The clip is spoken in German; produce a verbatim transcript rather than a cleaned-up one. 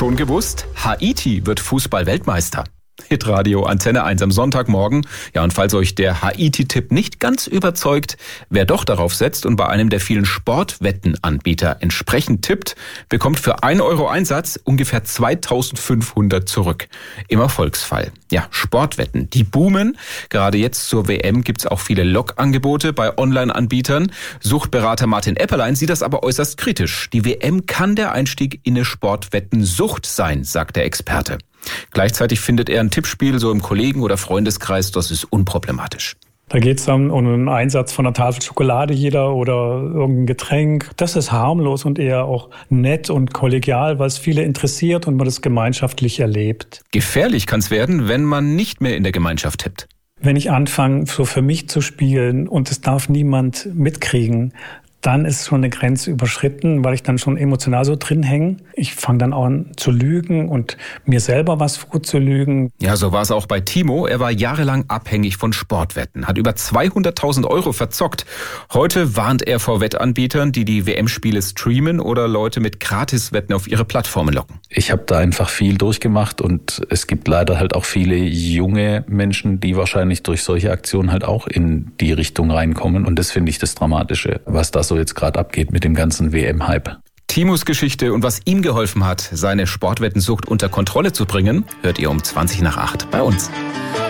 Schon gewusst? Haiti wird Fußball-Weltmeister. Hitradio Antenne eins am Sonntagmorgen. Ja, und falls euch der Haiti-Tipp nicht ganz überzeugt, wer doch darauf setzt und bei einem der vielen Sportwettenanbieter entsprechend tippt, bekommt für ein Euro Einsatz ungefähr zweitausendfünfhundert zurück. Im Erfolgsfall. Ja, Sportwetten, die boomen. Gerade jetzt zur W M gibt's auch viele Log-Angebote bei Online-Anbietern. Suchtberater Martin Epperlein sieht das aber äußerst kritisch. Die W M kann der Einstieg in eine Sportwettensucht sein, sagt der Experte. Gleichzeitig findet er ein Tippspiel so im Kollegen- oder Freundeskreis, das ist unproblematisch. Da geht es dann um einen Einsatz von einer Tafel Schokolade jeder oder irgendein Getränk. Das ist harmlos und eher auch nett und kollegial, weil es viele interessiert und man das gemeinschaftlich erlebt. Gefährlich kann es werden, wenn man nicht mehr in der Gemeinschaft tippt. Wenn ich anfange, so für mich zu spielen und es darf niemand mitkriegen, dann ist schon eine Grenze überschritten, weil ich dann schon emotional so drin hänge. Ich fange dann auch an zu lügen und mir selber was vorzulügen. Ja, so war es auch bei Timo. Er war jahrelang abhängig von Sportwetten, hat über zweihunderttausend Euro verzockt. Heute warnt er vor Wettanbietern, die die W M-Spiele streamen oder Leute mit Gratiswetten auf ihre Plattformen locken. Ich habe da einfach viel durchgemacht und es gibt leider halt auch viele junge Menschen, die wahrscheinlich durch solche Aktionen halt auch in die Richtung reinkommen. Und das finde ich das Dramatische, was da so jetzt gerade abgeht mit dem ganzen W M-Hype. Timos Geschichte und was ihm geholfen hat, seine Sportwettensucht unter Kontrolle zu bringen, hört ihr um zwanzig nach acht bei uns.